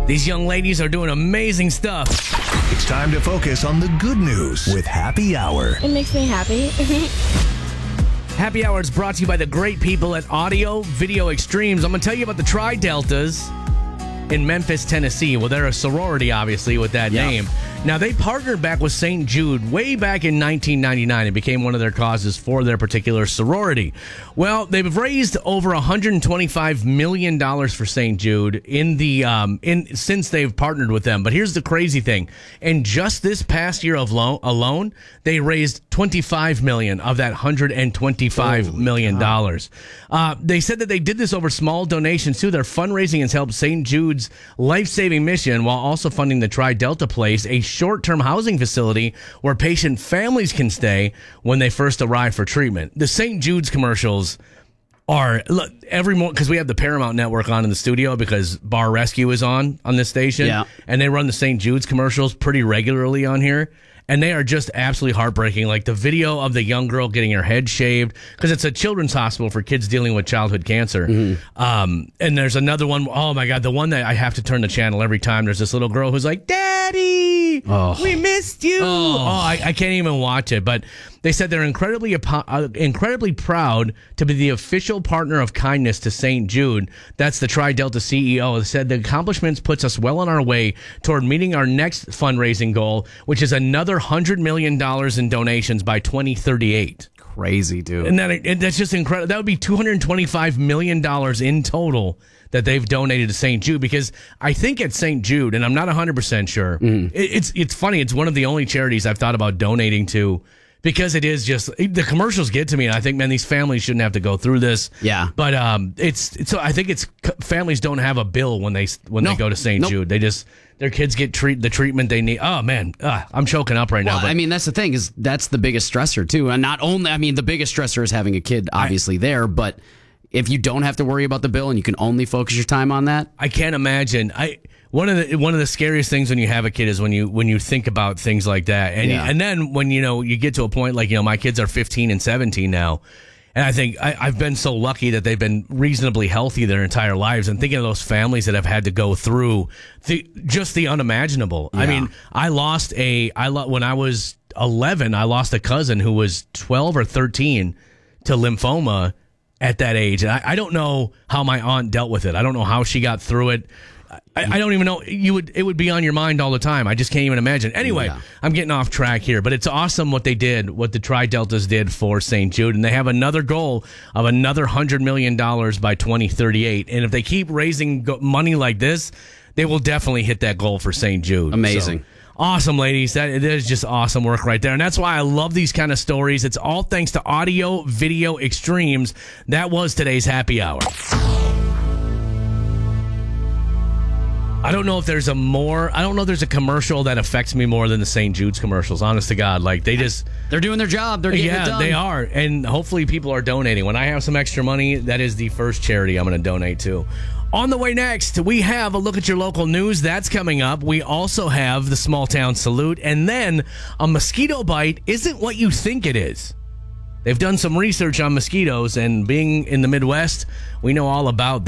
These young ladies are doing amazing stuff. It's time to focus on the good news with Happy Hour. It makes me happy. Happy Hour is brought to you by the great people at Audio Video Extremes. I'm going to tell you about the Tri-Deltas in Memphis, Tennessee. Well, they're a sorority, obviously, with that name. Now, they partnered back with St. Jude way back in 1999 and became one of their causes for their particular sorority. Well, they've raised over $125 million for St. Jude since they've partnered with them. But here's the crazy thing. In just this past year alone, they raised $25 million of that $125 million. They said that they did this over small donations, too. Their fundraising has helped St. Jude's life-saving mission while also funding the Tri-Delta Place, a short-term housing facility where patient families can stay when they first arrive for treatment. The St. Jude's commercials are every morning, because we have the Paramount Network on in the studio because Bar Rescue is on this station, and they run the St. Jude's commercials pretty regularly on here. And they are just absolutely heartbreaking. Like the video of the young girl getting her head shaved, because it's a children's hospital for kids dealing with childhood cancer. And there's another one. Oh, my God. The one that I have to turn the channel every time. There's this little girl who's like, Daddy, we missed you. I can't even watch it. But they said they're incredibly proud to be the official partner of kindness to St. Jude. That's the Tri-Delta CEO. They said the accomplishments puts us well on our way toward meeting our next fundraising goal, which is another $100 million in donations by 2038. Crazy, dude. And that's just incredible. That would be $225 million in total that they've donated to St. Jude, because I think at St. Jude, and I'm not 100% sure, it's funny. It's one of the only charities I've thought about donating to, because it is just, the commercials get to me, and I think, man, these families shouldn't have to go through this. Yeah. But so I think it's families don't have a bill when they go to St. Jude. They just, their kids get the treatment they need. Oh, man, I'm choking up right now. But I mean, that's the thing, is that's the biggest stressor, too. And not only, I mean, the biggest stressor is having a kid, obviously, there, but if you don't have to worry about the bill and you can only focus your time on that. I can't imagine. One of the scariest things when you have a kid is when you think about things like that. And then when you get to a point like, my kids are 15 and 17 now. And I think I've been so lucky that they've been reasonably healthy their entire lives. And thinking of those families that have had to go through the unimaginable. Yeah. I mean, when I was 11, I lost a cousin who was 12 or 13 to lymphoma at that age. And I don't know how my aunt dealt with it. I don't know how she got through it. I don't even know. It would be on your mind all the time. I just can't even imagine. Anyway, I'm getting off track here, but it's awesome what the Tri-Deltas did for St. Jude, and they have another goal of another $100 million by 2038. And if they keep raising money like this, they will definitely hit that goal for St. Jude. Amazing. So, awesome, ladies. That is just awesome work right there. And that's why I love these kind of stories. It's all thanks to Audio Video Extremes. That was today's Happy Hour. I don't know if there's a commercial that affects me more than the St. Jude's commercials, honest to God. Like, they're doing their job. They're getting it done. They are. And hopefully people are donating. When I have some extra money, that is the first charity I'm going to donate to. On the way next, we have a look at your local news. That's coming up. We also have the small town salute. And then a mosquito bite isn't what you think it is. They've done some research on mosquitoes, and being in the Midwest, we know all about that.